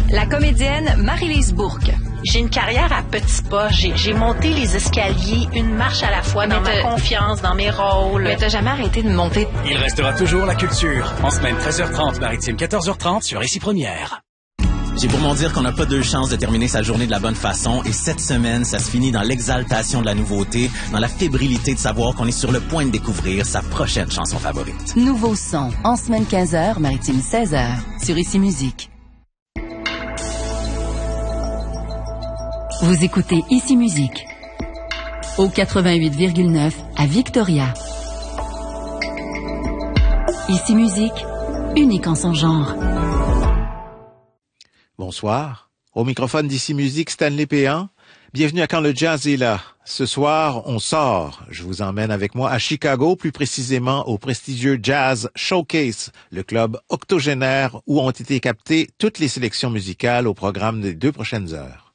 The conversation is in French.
La comédienne Marie-Lise Bourque. J'ai une carrière à petits pas. J'ai monté les escaliers une marche à la fois dans ma confiance, dans mes rôles. Mais t'as jamais arrêté de monter. Il restera toujours la culture. En semaine 13h30, maritime 14h30 sur Ici Première. J'ai pour mon dire qu'on n'a pas deux chances de terminer sa journée de la bonne façon et cette semaine, ça se finit dans l'exaltation de la nouveauté, dans la fébrilité de savoir qu'on est sur le point de découvrir sa prochaine chanson favorite. Nouveau son, en semaine 15h, maritime 16h, sur Ici Musique. Vous écoutez Ici Musique, au 88,9 à Victoria. Ici Musique, unique en son genre. Bonsoir. Au microphone d'Ici Musique, Stanley Péan. Bienvenue à Quand le jazz est là. Ce soir, on sort. Je vous emmène avec moi à Chicago, plus précisément au prestigieux Jazz Showcase, le club octogénaire où ont été captées toutes les sélections musicales au programme des 2 prochaines heures.